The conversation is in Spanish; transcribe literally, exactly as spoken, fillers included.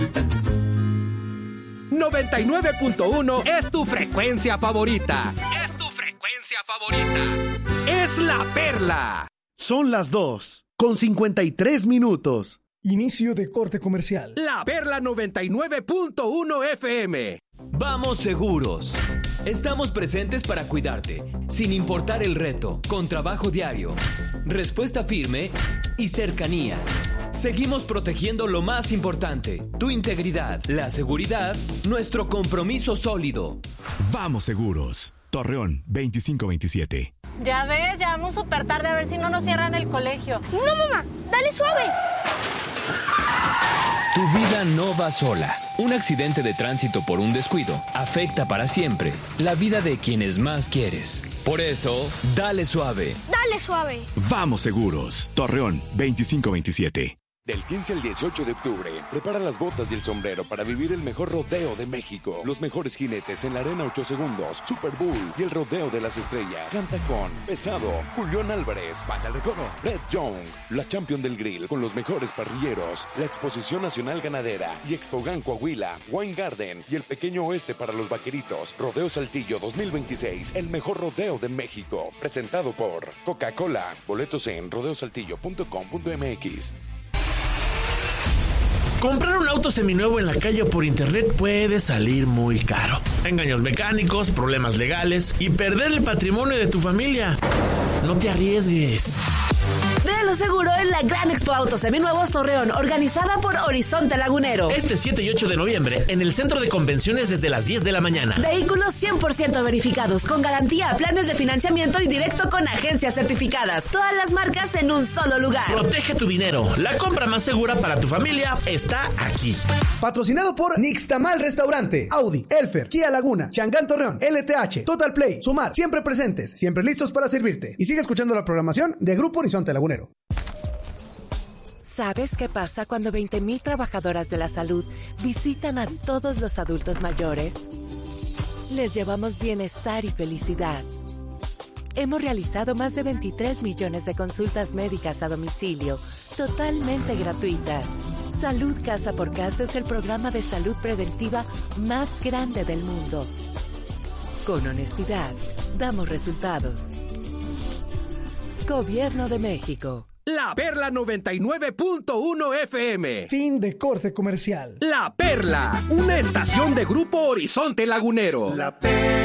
noventa y nueve punto uno es tu frecuencia favorita. Es tu frecuencia favorita. Es La Perla. Son las dos, con cincuenta y tres minutos. Inicio de corte comercial. La Perla noventa y nueve punto uno F M. Vamos seguros. Estamos presentes para cuidarte, sin importar el reto, con trabajo diario, respuesta firme y cercanía. Seguimos protegiendo lo más importante, tu integridad, la seguridad, nuestro compromiso sólido. Vamos seguros. Torreón veinticinco veintisiete. Ya ves, ya vamos súper tarde, a ver si no nos cierran el colegio. No, mamá, dale suave. Tu vida no va sola. Un accidente de tránsito por un descuido afecta para siempre la vida de quienes más quieres. Por eso, dale suave. Dale suave. Vamos seguros. Torreón veinticinco veintisiete. Del quince al dieciocho de octubre, prepara las botas y el sombrero para vivir el mejor rodeo de México. Los mejores jinetes en la Arena ocho segundos, Super Bull y el Rodeo de las Estrellas. Canta con Pesado, Julián Álvarez, Banda El Recodo, Red Young, la Champion del Grill con los mejores parrilleros, la Exposición Nacional Ganadera y Expogan Coahuila, Wine Garden y el Pequeño Oeste para los Vaqueritos. Rodeo Saltillo dos mil veintiséis, el mejor rodeo de México. Presentado por Coca-Cola. Boletos en rodeo saltillo punto com punto m x. Comprar un auto seminuevo en la calle o por internet puede salir muy caro. Engaños mecánicos, problemas legales y perder el patrimonio de tu familia. No te arriesgues. Véalo seguro en la Gran Expo Autos Seminuevos Torreón, organizada por Horizonte Lagunero. Este siete y ocho de noviembre, en el Centro de Convenciones desde las diez de la mañana. Vehículos cien por ciento verificados, con garantía, planes de financiamiento y directo con agencias certificadas. Todas las marcas en un solo lugar. Protege tu dinero. La compra más segura para tu familia está aquí. Patrocinado por Nixtamal Restaurante, Audi, Elfer, Kia Laguna, Changán Torreón, L T H, Total Play, Sumar, siempre presentes, siempre listos para servirte. Y sigue escuchando la programación de Grupo Horizonte Lagunero. ¿Sabes qué pasa cuando veinte mil trabajadoras de la salud visitan a todos los adultos mayores? Les llevamos bienestar y felicidad. Hemos realizado más de veintitrés millones de consultas médicas a domicilio, totalmente gratuitas. Salud Casa por Casa es el programa de salud preventiva más grande del mundo. Con honestidad, damos resultados. Gobierno de México. La Perla noventa y nueve punto uno F M. Fin de corte comercial. La Perla, una estación de Grupo Horizonte Lagunero. La Perla.